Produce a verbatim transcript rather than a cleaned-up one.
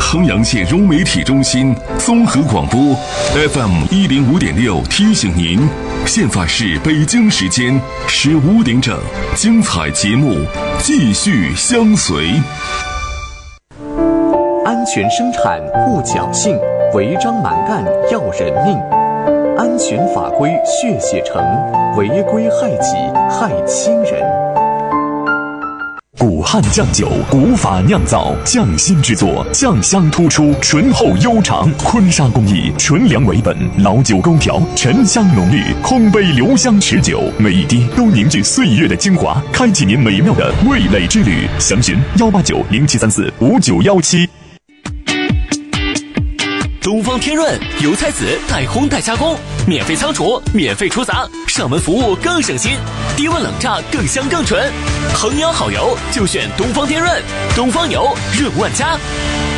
衡阳县融媒体中心综合广播 F M 一零五点六提醒您，现在是北京时间十五点整，精彩节目继续相随。 安全生产护侥幸，违章蛮干要人命。安全法规血血成，违规害己害亲人。 古汉酱酒，古法酿造，匠心制作，酱香突出，醇厚悠长。坤沙工艺，纯粮为本，老酒勾调，沉香浓郁，空杯留香持久，每一滴都凝聚岁月的精华，开启您美妙的味蕾之旅。详询幺八九零七三四五九幺七。 东方天润油菜籽带烘带加工，免费仓储，免费出杂，上门服务更省心，低温冷榨更香更纯。衡阳好油就选东方天润，东方油润万家。